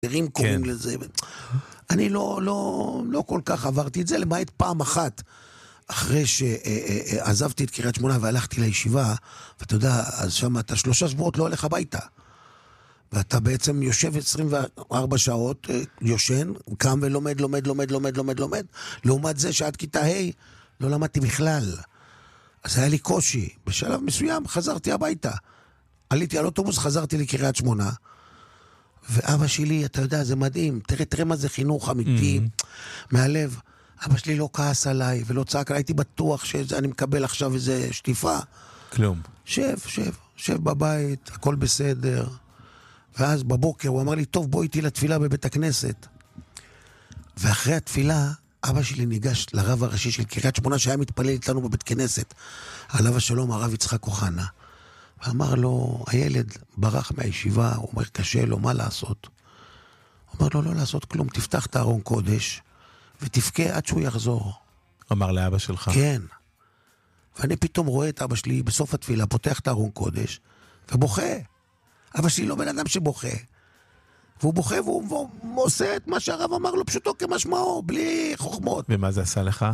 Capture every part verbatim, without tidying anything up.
הרים קוראים לזה. אני לא, לא, לא כל כך עברתי את זה, למעט פעם אחת, אחרי שעזבתי את קריית שמונה והלכתי לישיבה, ואתה יודע, אז שם אתה שלושה שבועות לא הולך הביתה. ואתה בעצם יושב עשרים וארבע שעות, יושן, קם ולומד, לומד, לומד, לומד, לומד, לומד. לעומת זה שעד כיתה ה' לא למדתי בכלל. אז היה לי קושי. בשלב מסוים חזרתי הביתה. עליתי על אוטובוס, חזרתי לקריית שמונה. ואבא שלי, אתה יודע, זה מדהים. תראה, תראה מה זה חינוך אמיתי, מהלב. אבא שלי לא כעס עליי ולא צעק עליי. הייתי בטוח שאני מקבל עכשיו איזה שטיפה. כלום. שב, שב, שב בבית, הכל בסדר. ואז בבוקר הוא אמר לי, טוב, בוא איתי לתפילה בבית הכנסת. ואחרי התפילה, אבא שלי ניגש לרב הראשי של קריית שמונה, שהיה מתפלל איתנו בבית כנסת, עליו השלום, הרב יצחק אוחנה. ואמר לו, הילד ברח מהישיבה, הוא אומר, קשה לו, מה לעשות? הוא אומר לו, לא לעשות כלום, תפתח את הארון קודש, ותפקה עד שהוא יחזור. אמר לאבא שלך. כן. ואני פתאום רואה את אבא שלי בסוף התפילה, פותח את הארון קודש, ובוכה. אבא שלי לא בן אדם שבוכה. והוא בוכה והוא עושה את מה שהרב אמר לו פשוטו כמשמעו, בלי חוכמות. ומה זה עשה לך?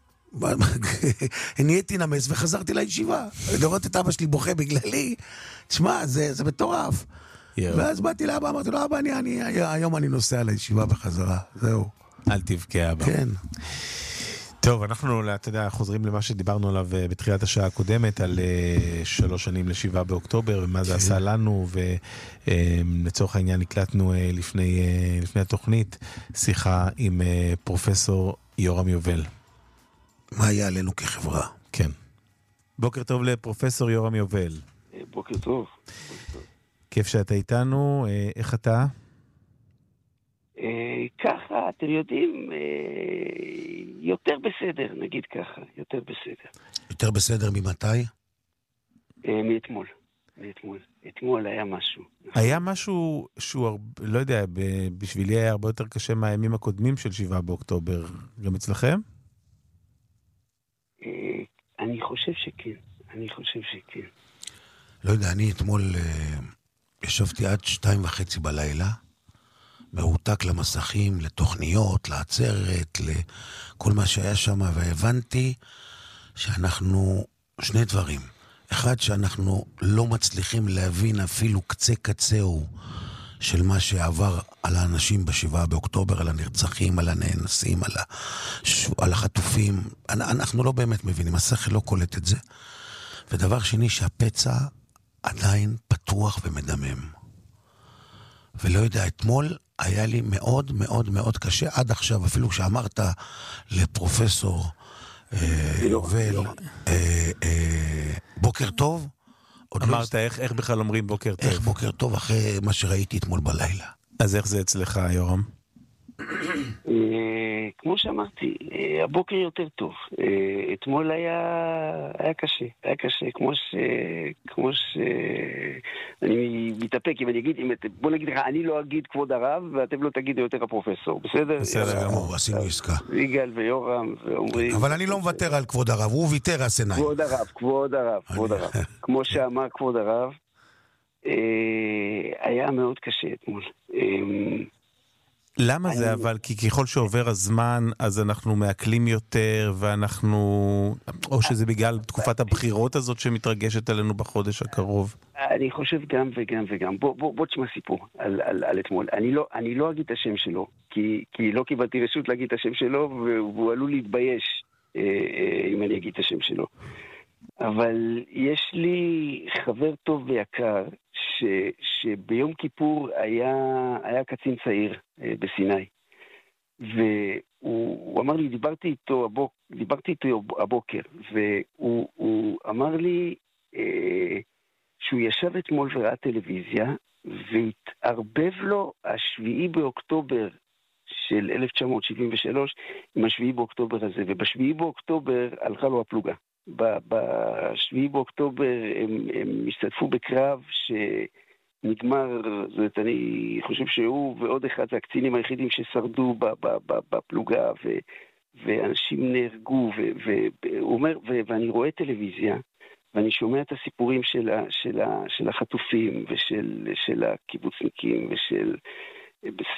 נהייתי נמס וחזרתי לישיבה. לראות את אבא שלי בוכה בגללי, תשמע, זה, זה מטורף. ואז באתי לאבא, אמרתי לו, אבא, אני, אני, היום אני נוסע לישיבה בחזרה. זהו. אל תבכה, אבא. כן. טוב, אנחנו, אתה יודע, חוזרים למה שדיברנו עליו בתחילת השעה הקודמת, על שלוש שנים לשבעה באוקטובר, ומה זה עשה לנו, ולצורך העניין הקלטנו לפני, לפני התוכנית, שיחה עם פרופסור יורם יובל. מה היה עלינו כחברה? כן. בוקר טוב לפרופסור יורם יובל. בוקר טוב. כיף שאתה איתנו, איך אתה? ככה, אתם יודעים, יותר בסדר, נגיד ככה, יותר בסדר. יותר בסדר ממתי? מאתמול, מאתמול. אתמול היה משהו. היה משהו שהוא, לא יודע, בשבילי היה הרבה יותר קשה מהימים הקודמים של שבעה באוקטובר, גם אצלכם? אני חושב שכן, אני חושב שכן. לא יודע, אני אתמול ישבתי עד שתיים וחצי בלילה, מרותק למסכים, לתוכניות, לעצרת, לכל מה שהיה שם, והבנתי שאנחנו, שני דברים. אחד, שאנחנו לא מצליחים להבין אפילו קצה קצהו של מה שעבר על האנשים בשבעה באוקטובר, על הנרצחים, על הנאנסים, על, הש... על החטופים. אנחנו לא באמת מבינים, השכל לא קולט את זה. ודבר שני, שהפצע עדיין פתוח ומדמם. ולא יודע, אתמול היה לי מאוד מאוד מאוד קשה, עד עכשיו, אפילו שאמרת לפרופסור יובל, בוקר טוב. אמרת, איך בכלל אומרים בוקר טוב? איך בוקר טוב אחרי מה שראיתי אתמול בלילה. אז איך זה אצלך, יורם? כמו שאמרתי, הבוקר יותר טוב. אתמול היה היה קשה, היה קשה, כמו ש... כמו ש... אני מתאפק, אם אני אגיד, בוא נגיד לך, אני לא אגיד כבוד הרב, ואתם לא תגידו יותר הפרופסור, בסדר? בסדר, גמור, עשינו עסקה. יגאל ויורם ואומרים... אבל אני לא מוותר על כבוד הרב, הוא ויתר הסנאי. כבוד הרב, כבוד הרב, כבוד הרב. כמו שאמר כבוד הרב, היה מאוד קשה אתמול. למה זה אבל? כי ככל שעובר הזמן, אז אנחנו מעכלים יותר, ואנחנו... או שזה בגלל תקופת הבחירות הזאת שמתרגשת עלינו בחודש הקרוב? אני חושב גם וגם וגם. בוא, בוא, בוא תשמע סיפור על, על, על אתמול. אני לא, אני לא אגיד את השם שלו, כי, כי לא קיבלתי רשות להגיד את השם שלו, והוא עלול להתבייש אה, אה, אם אני אגיד את השם שלו. אבל יש לי חבר טוב ויקר, ש, שביום כיפור היה, היה קצין צעיר אה, בסיני. והוא אמר לי, דיברתי איתו, הבוק, דיברתי איתו הבוקר, והוא אמר לי אה, שהוא ישב אתמול וראה טלוויזיה, והתערבב לו השביעי באוקטובר של אלף תשע מאות שבעים ושלוש עם השביעי באוקטובר הזה, ובשביעי באוקטובר הלכה לו הפלוגה. בשביעי באוקטובר הם, הם השתתפו בקרב שנגמר, זאת אומרת, אני חושב שהוא ועוד אחד זה הקצינים היחידים ששרדו בפלוגה, ו, ואנשים נהרגו, והוא אומר, ואני רואה טלוויזיה, ואני שומע את הסיפורים של, ה, של, ה, של החטופים ושל של הקיבוצניקים ושל